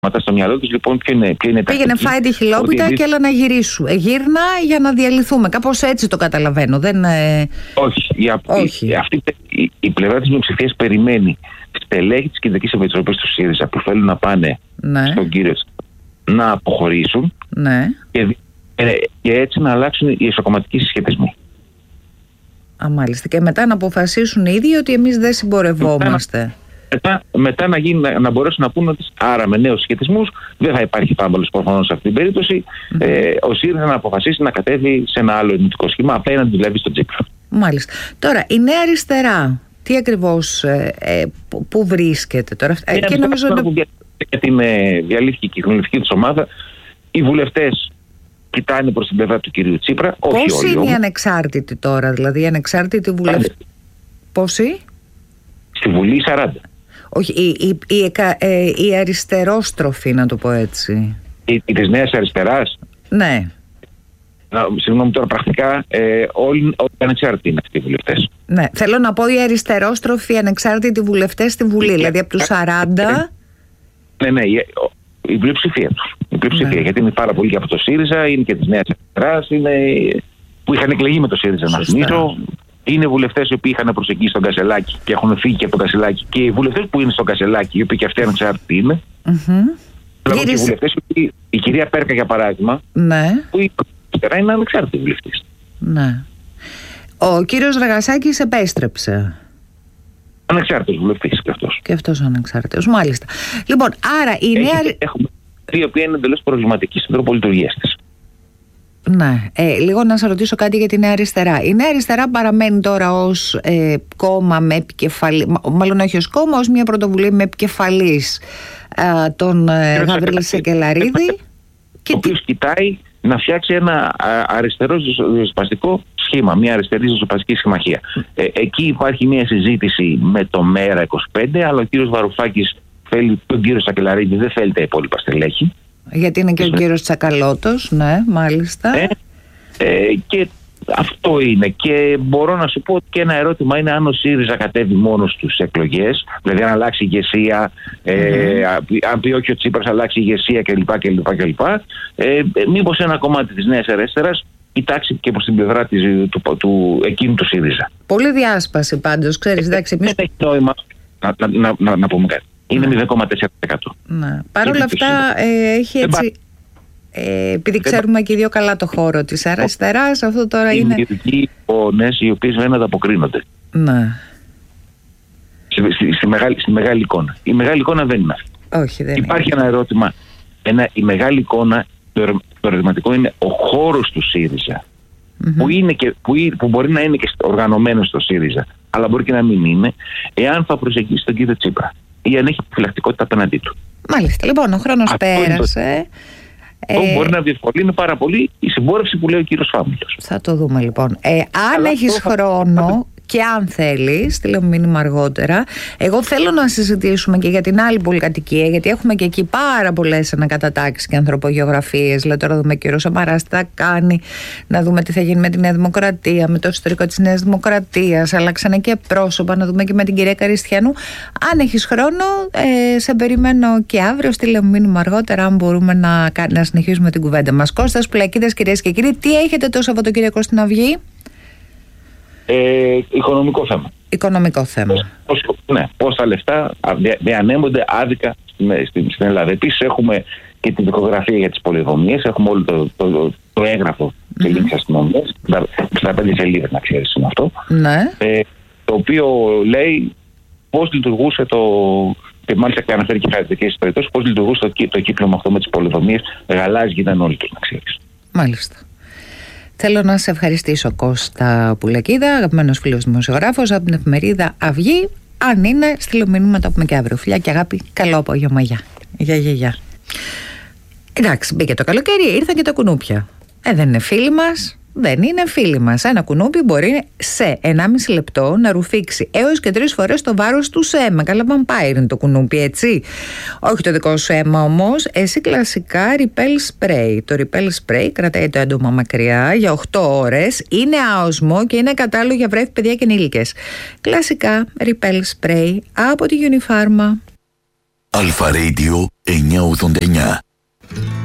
στο μυαλό τους λοιπόν ποιο είναι πήγαινε φάει τη χιλόπιτα και έλα να γυρίσου. Γύρνα για να διαλυθούμε. Κάπως έτσι το καταλαβαίνω. Όχι. Η πλευρά της μειοψηφίας περιμένει στελέχη της Κεντρικής Επιτροπής του ΣΥΡΙΖΑ που θέλουν να πάνε στον κύριο να αποχωρήσουν και έτσι να αλλάξουν οι εσωκομματικοί συσχετισμοί. Μάλιστα. Και μετά να αποφασίσουν οι ίδιοι ότι εμείς δεν συμπορευόμαστε. Μετά να μπορέσουν να πούνε ότι άρα με νέους σχετισμούς δεν θα υπάρχει πάμπολος προφανώς σε αυτή την περίπτωση. Ο ΣΥΡΙΖΑ να αποφασίσει να κατέβει σε ένα άλλο ενωτικό σχήμα απέναντι δηλαδή στον Τσίπρα. Μάλιστα. Τώρα, η Νέα Αριστερά, τι ακριβώς, πού βρίσκεται τώρα? Και νομίζω ότι για την διαλύθηκε η κοινωνική της ομάδα, οι βουλευτές κοιτάνε προς την πλευρά του κυρίου Τσίπρα. Πώς είναι οι ανεξάρτητοι τώρα, δηλαδή οι ανεξάρτητοι βουλευτές? Πόσοι? Στη Βουλή 40. Όχι, η αριστερόστροφη, να το πω έτσι. Η της Νέας Αριστεράς. Ναι. Συγγνώμη τώρα, πρακτικά όλοι ανεξάρτητοι είναι αυτοί οι βουλευτές. Ναι, θέλω να πω οι αριστερόστροφοι ανεξάρτητοι βουλευτές στη Βουλή, δηλαδή από τους 40. Ναι, η πλειοψηφία τους. Γιατί είναι πάρα πολλοί και από το ΣΥΡΙΖΑ, είναι και της Νέας Αριστεράς, που είχαν εκλεγεί με το ΣΥΡΙΖΑ, να θυμίσω. Είναι βουλευτές οι οποίοι είχαν προσεγγίσει στον Κασελάκη και έχουν φύγει και από το Κασελάκη. Και οι βουλευτές που είναι στο Κασελάκη, οι οποίοι και αυτοί ανεξάρτητοι είναι. Και οι βουλευτές, η κυρία Πέρκα για παράδειγμα, που είναι ανεξάρτητη βουλευτής. Ναι. Ο κύριος Ραγασάκης επέστρεψε. Ανεξάρτητος βουλευτής και αυτός. Και αυτός ανεξάρτητος, μάλιστα. Λοιπόν, άρα η νέα. Έχουμε η οποία είναι εντελώς προβληματική στην τρόπο λειτουργίας της. Ναι. Λίγο να σας ρωτήσω κάτι για τη Νέα Αριστερά. Η Νέα Αριστερά παραμένει τώρα ως κόμμα με επικεφαλή, μάλλον όχι ως κόμμα, ως μια πρωτοβουλία με επικεφαλής τον Γαβρίλη Σεκελαρίδη. Ο οποίος κοιτάει να φτιάξει ένα αριστερό ριζοσπαστικό σχήμα, μια αριστερή ριζοσπαστική συμμαχία. Εκεί υπάρχει μια συζήτηση με το ΜΕΡΑ25, αλλά ο κύριος Βαρουφάκης θέλει τον κύριο Σακελαρίδη, δεν θέλει τα υπόλοιπα στελέχη. Γιατί είναι και ο κύριος Τσακαλώτος, ναι, μάλιστα. Και αυτό είναι. Και μπορώ να σου πω ότι και ένα ερώτημα είναι αν ο ΣΥΡΙΖΑ κατέβει μόνος στους εκλογές, δηλαδή αν αλλάξει ηγεσία, αν πει όχι ο Τσίπρας αλλάξει ηγεσία κλπ. Μήπως ένα κομμάτι της Νέας Αριστεράς κοιτάξει και προς την πλευρά εκείνου του ΣΥΡΙΖΑ. Πολύ διάσπαση πάντως, ξέρεις. Δεν έχει νόημα να πούμε κάτι. Είναι 0,4%. Ναι. Παρ' όλα αυτά έχει έτσι. Επειδή ξέρουμε και οι δύο καλά το χώρο της αριστεράς, αυτό τώρα είναι. Είναι οι εικόνες οι οποίες δεν ανταποκρίνονται. Ναι. Στη μεγάλη εικόνα. Η μεγάλη εικόνα δεν είναι αυτή. Όχι, δεν υπάρχει ένα ερώτημα. Η μεγάλη εικόνα, το ερωτηματικό είναι ο χώρος του ΣΥΡΙΖΑ. Που μπορεί να είναι και οργανωμένο στο ΣΥΡΙΖΑ, αλλά μπορεί και να μην είναι, εάν θα προσεγγίσει τον κύριο Τσίπρα ή αν έχει φυλακτικότητα απέναντί του. Μάλιστα. Λοιπόν, ο χρόνος πέρασε. Μπορεί να διευκολύνει πάρα πολύ η συμπόρευση που λέει ο κύριος Φάμιλος. Θα το δούμε λοιπόν. Αν έχεις χρόνο και αν θέλεις, στείλε μου μήνυμα αργότερα. Εγώ θέλω να συζητήσουμε και για την άλλη πολυκατοικία, γιατί έχουμε και εκεί πάρα πολλές ανακατατάξεις και ανθρωπογεωγραφίες. Δηλαδή, τώρα δούμε και ο Σαμαράς τι θα κάνει, να δούμε τι θα γίνει με τη Νέα Δημοκρατία, με το ιστορικό της Νέας Δημοκρατίας. Αλλάξανε και πρόσωπα, να δούμε και με την κυρία Καριστιανού. Αν έχεις χρόνο, σε περιμένω και αύριο. Στείλε μου μήνυμα αργότερα, αν μπορούμε να συνεχίσουμε την κουβέντα μας. Κώστας Πουλακίδας, κυρίες και κύριοι, τι έχετε το Σαββατοκύριακο στην Αυγή? Οικονομικό θέμα. Πώς τα λεφτά διανέμονται άδικα στην Ελλάδα. Επίσης έχουμε και την δικογραφία για τις πολυδομίες. Έχουμε όλο το έγγραφο της ελληνικής αστυνομίας. 65 σελίδες, να ξέρεις είναι αυτό. Ναι. Το οποίο λέει πώς λειτουργούσε και μάλιστα και αναφέρει και χαρακτηριστικές περιπτώσεις, πώς λειτουργούσε το κύκλωμα αυτό με τις πολυδομίες. Γαλάζιοι ήταν όλοι τους, να ξέρεις. Μάλιστα. Θέλω να σε ευχαριστήσω, Κώστα Πουλακίδα, αγαπημένος φίλος δημοσιογράφος από την εφημερίδα Αυγή. Αν είναι, στείλω μήνυμα, τα πούμε και αύριο. Φιλιά και αγάπη, καλό απόγευμα. Γεια. Εντάξει, μπήκε το καλοκαίρι, ήρθαν και τα κουνούπια. Δεν είναι φίλοι μας. Δεν είναι φίλοι μας. Ένα κουνούπι μπορεί σε 1,5 λεπτό να ρουφήξει έως και 3 φορές το βάρος του σε αίμα. Καλά vampire είναι το κουνούπι, έτσι. Όχι το δικό σου αίμα όμως. Εσύ κλασικά repel spray. Το repel spray κρατάει το έντομα μακριά για 8 ώρες. Είναι άοσμο και είναι κατάλληλο για βρέφη, παιδιά και ενήλικες. Κλασικά repel spray από τη Unifarma. Αλφα Radio 989.